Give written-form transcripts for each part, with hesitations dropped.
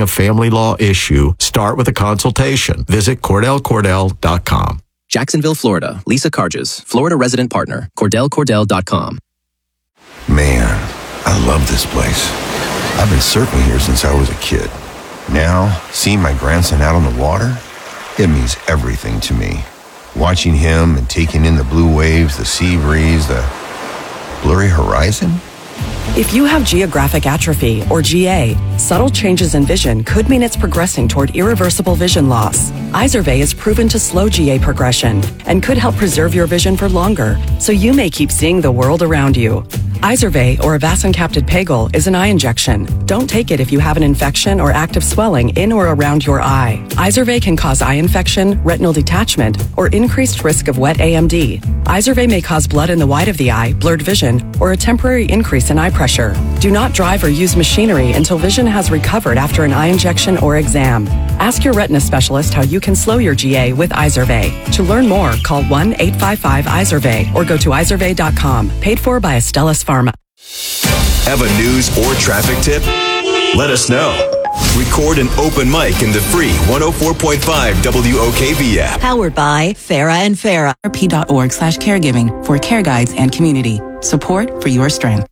a family law issue, start with a consultation. Visit CordellCordell.com. Jacksonville, Florida. Lisa Carges, Florida resident partner. CordellCordell.com. Man, I love this place. I've been surfing here since I was a kid. Now, seeing my grandson out on the water, it means everything to me. Watching him and taking in the blue waves, the sea breeze, the blurry horizon. If you have geographic atrophy, or GA, subtle changes in vision could mean it's progressing toward irreversible vision loss. Izervay is proven to slow GA progression and could help preserve your vision for longer, so you may keep seeing the world around you. Izervay, or avacincaptad pegol, is an eye injection. Don't take it if you have an infection or active swelling in or around your eye. Izervay can cause eye infection, retinal detachment, or increased risk of wet AMD. Izervay may cause blood in the white of the eye, blurred vision, or a temporary increase in eye pressure. Do not drive or use machinery until vision has recovered after an eye injection or exam. Ask your retina specialist how you can slow your GA with Izervay. To learn more, call 1-855-IZERVAY or go to izervay.com. Paid for by Astellas Pharma. Have a news or traffic tip? Let us know. Record an open mic in the free 104.5 WOKV app. Powered by Farah and Farah. RP.org/caregiving for care guides and community. Support for your strength.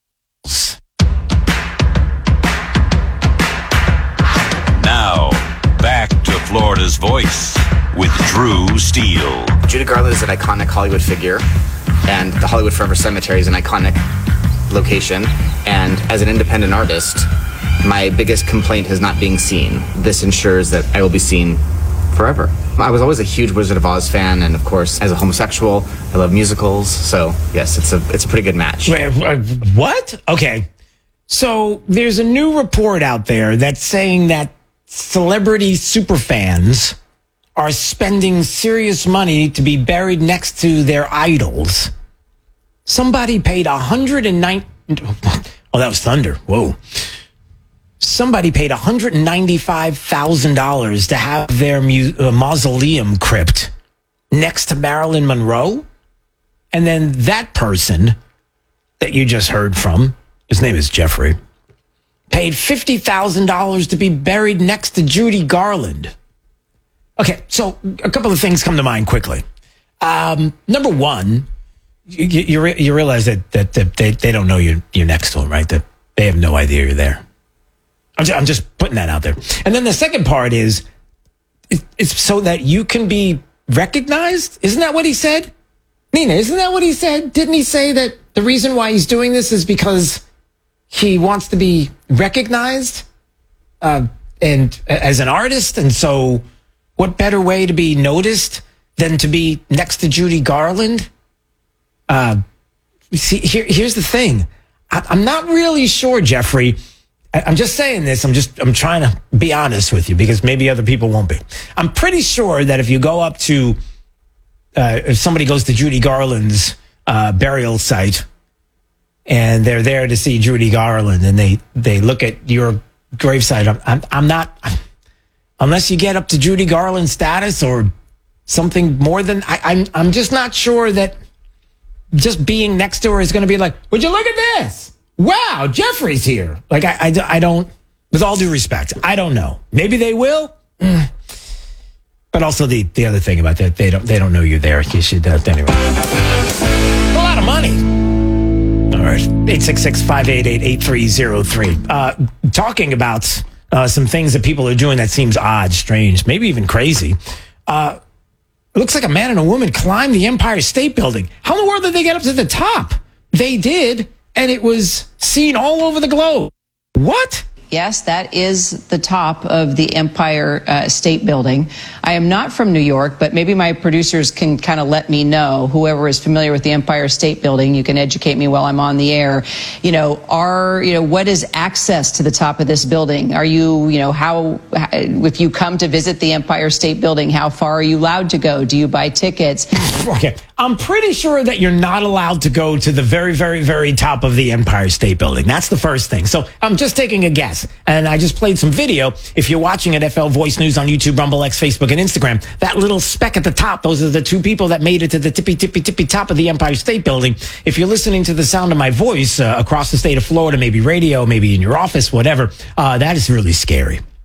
Now, back to Florida's Voice with Drew Steele. Judy Garland is an iconic Hollywood figure, and the Hollywood Forever Cemetery is an iconic location. And as an independent artist, my biggest complaint is not being seen. This ensures that I will be seen forever. I was always a huge Wizard of Oz fan, and of course, as a homosexual, I love musicals. So yes, it's a pretty good match. Wait, what? Okay. So there's a new report out there that's saying that celebrity superfans are spending serious money to be buried next to their idols. Somebody paid $109. Oh, that was thunder. Whoa. Somebody paid $195,000 to have their mausoleum crypt next to Marilyn Monroe. And then that person that you just heard from, his name is Jeffrey, paid $50,000 to be buried next to Judy Garland. Okay, so a couple of things come to mind quickly. Number one, you realize that they don't know you're next to them, right? That they have no idea you're there. I'm just putting that out there. And then the second part is, it's so that you can be recognized? Isn't that what he said? Nina, isn't that what he said? Didn't he say that the reason why he's doing this is because he wants to be recognized and as an artist? And so what better way to be noticed than to be next to Judy Garland? See, here's the thing. I'm not really sure, Jeffrey. I'm just saying this. I'm trying to be honest with you because maybe other people won't be. I'm pretty sure that if you go up to, if somebody goes to Judy Garland's burial site and they're there to see Judy Garland and they look at your gravesite, I'm not, unless you get up to Judy Garland status or something more than, I'm just not sure that just being next to her is going to be like, would you look at this? Wow, Jeffrey's here. Like, I don't, with all due respect, I don't know. Maybe they will. But also the other thing about that, they don't know you're there. You should, anyway. A lot of money. All right. 866-588-8303. Talking about some things that people are doing that seems odd, strange, maybe even crazy. It looks like a man and a woman climbed the Empire State Building. How in the world did they get up to the top? They did. And it was seen all over the globe. What? Yes, that is the top of the Empire State Building. I am not from New York, but maybe my producers can kind of let me know. Whoever is familiar with the Empire State Building, you can educate me while I'm on the air. What is access to the top of this building? Are you, how if you come to visit the Empire State Building, how far are you allowed to go? Do you buy tickets? Okay, I'm pretty sure that you're not allowed to go to the very, very, very top of the Empire State Building. That's the first thing. So I'm just taking a guess. And I just played some video. If you're watching at FL Voice News on YouTube, Rumble X, Facebook, and Instagram, that little speck at the top, those are the two people that made it to the tippy top of the Empire State Building. If you're listening to the sound of my voice across the state of Florida, maybe radio, maybe in your office, whatever, that is really scary.